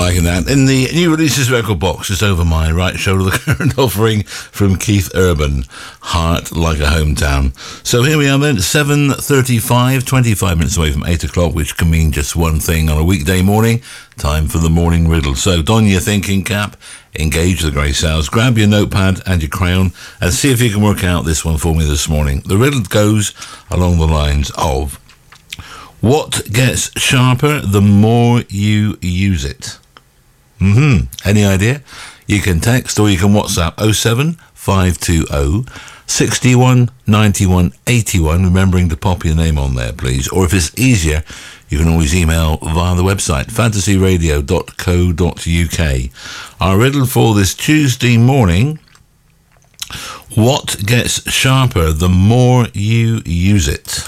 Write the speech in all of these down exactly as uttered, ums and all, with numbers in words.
liking that. In the new releases record box, just over my right shoulder, the current offering from Keith Urban, Heart Like a Hometown. So here we are then, seven thirty-five, twenty-five minutes away from eight o'clock, which can mean just one thing on a weekday morning. Time for the morning riddle. So don your thinking cap, engage the grey cells, grab your notepad and your crayon, and see if you can work out this one for me this morning. The riddle goes along the lines of, what gets sharper the more you use it? Mm-hmm. Any idea? You can text or you can WhatsApp oh seven five two oh, six one, nine one, eight one, remembering to pop your name on there, please. Or if it's easier, you can always email via the website, fantasy radio dot co dot uk. Our riddle for this Tuesday morning, what gets sharper the more you use it?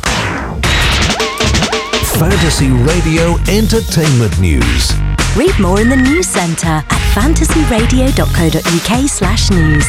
Fantasy Radio Entertainment News. Read more in the news centre at fantasy radio dot co dot uk slash news.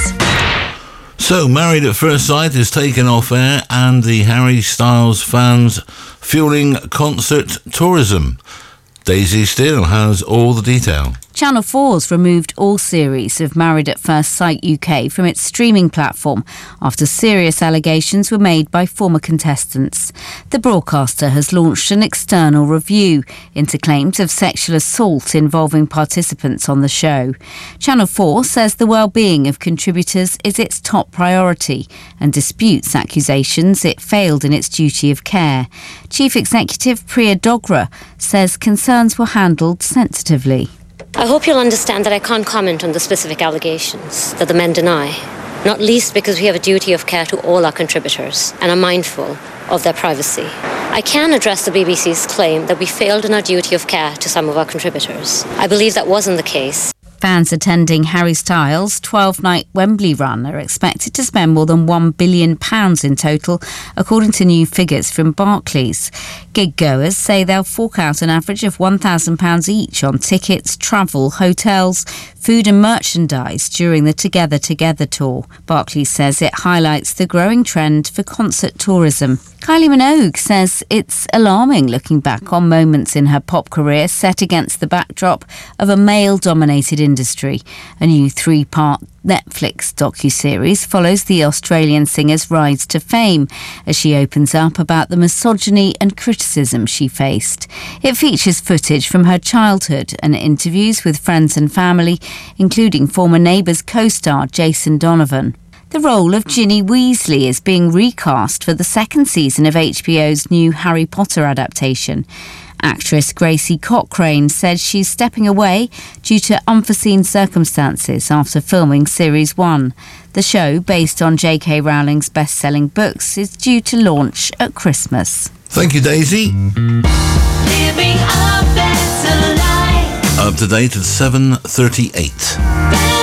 So, Married at First Sight is taken off air, and the Harry Styles fans fueling concert tourism. Daisy Steele has all the detail. Channel four's removed all series of Married at First Sight U K from its streaming platform after serious allegations were made by former contestants. The broadcaster has launched an external review into claims of sexual assault involving participants on the show. Channel four says the well-being of contributors is its top priority and disputes accusations it failed in its duty of care. Chief Executive Priya Dogra says concerns were handled sensitively. I hope you'll understand that I can't comment on the specific allegations that the men deny, not least because we have a duty of care to all our contributors and are mindful of their privacy. I can address the B B C's claim that we failed in our duty of care to some of our contributors. I believe that wasn't the case. Fans attending Harry Styles' twelve-night Wembley run are expected to spend more than one billion pounds in total, according to new figures from Barclays. Gig-goers say they'll fork out an average of one thousand pounds each on tickets, travel, hotels, food and merchandise during the Together Together tour. Barclays says it highlights the growing trend for concert tourism. Kylie Minogue says it's alarming looking back on moments in her pop career set against the backdrop of a male-dominated industry. A new three-part Netflix docuseries follows the Australian singer's rise to fame as she opens up about the misogyny and criticism she faced. It features footage from her childhood and interviews with friends and family, including former Neighbours co-star Jason Donovan. The role of Ginny Weasley is being recast for the second season of H B O's new Harry Potter adaptation. Actress Gracie Cochrane says she's stepping away due to unforeseen circumstances after filming Series one. The show, based on J K Rowling's best-selling books, is due to launch at Christmas. Thank you, Daisy. Living a better life. Up to date at seven thirty-eight.